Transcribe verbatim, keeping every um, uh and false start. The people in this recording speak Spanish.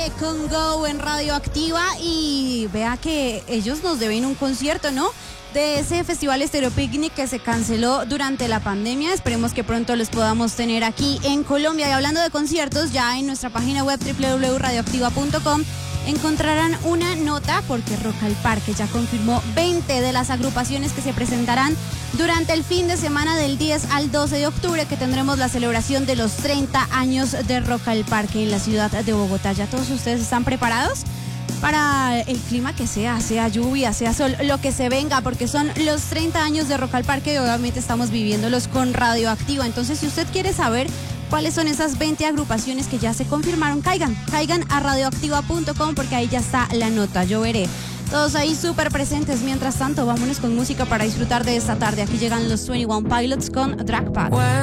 de Congo en Radioactiva y vea que ellos nos deben un concierto, ¿no? De ese festival Estéreo Picnic que se canceló durante la pandemia. Esperemos que pronto los podamos tener aquí en Colombia. Y hablando de conciertos, ya en nuestra página web doble u doble u doble u punto radioactiva punto com encontrarán una nota porque Rock al Parque ya confirmó veinte de las agrupaciones que se presentarán durante el fin de semana del diez al doce de octubre, que tendremos la celebración de los treinta años de Rock al Parque en la ciudad de Bogotá. ¿Ya todos ustedes están preparados para el clima que sea, sea lluvia, sea sol, lo que se venga, porque son los treinta años de Rock al Parque y obviamente estamos viviéndolos con Radioactiva? Entonces, si usted quiere saber cuáles son esas veinte agrupaciones que ya se confirmaron, caigan, caigan a radioactiva punto com porque ahí ya está la nota, yo veré. Todos ahí súper presentes. Mientras tanto, vámonos con música para disfrutar de esta tarde. Aquí llegan los veintiuno Pilots con Drag Pack.